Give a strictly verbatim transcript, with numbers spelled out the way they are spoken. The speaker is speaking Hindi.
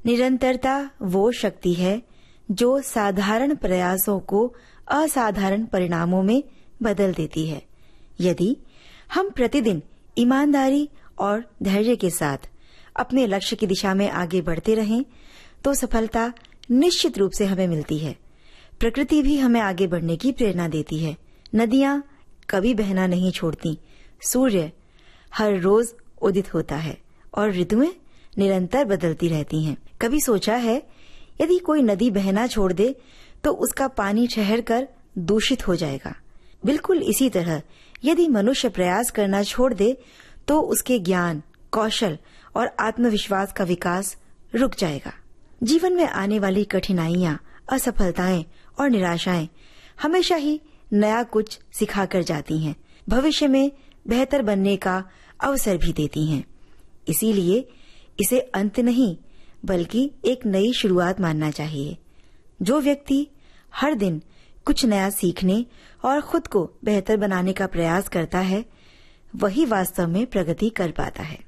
निरंतरता वो शक्ति है जो साधारण प्रयासों को असाधारण परिणामों में बदल देती है। यदि हम प्रतिदिन ईमानदारी और धैर्य के साथ अपने लक्ष्य की दिशा में आगे बढ़ते रहें, तो सफलता निश्चित रूप से हमें मिलती है। प्रकृति भी हमें आगे बढ़ने की प्रेरणा देती है। नदियाँ कभी बहना नहीं छोड़ती, सूर्य हर रोज उदित होता है और ऋतुएं निरंतर बदलती रहती हैं। कभी सोचा है, यदि कोई नदी बहना छोड़ दे तो उसका पानी ठहर कर दूषित हो जाएगा। बिल्कुल इसी तरह यदि मनुष्य प्रयास करना छोड़ दे तो उसके ज्ञान, कौशल और आत्मविश्वास का विकास रुक जाएगा। जीवन में आने वाली कठिनाइयाँ, असफलताएं और निराशाएं हमेशा ही नया कुछ सिखा कर जाती हैं, भविष्य में बेहतर बनने का अवसर भी देती हैं। इसीलिए इसे अंत नहीं बल्कि एक नई शुरुआत मानना चाहिए। जो व्यक्ति हर दिन कुछ नया सीखने और खुद को बेहतर बनाने का प्रयास करता है, वही वास्तव में प्रगति कर पाता है।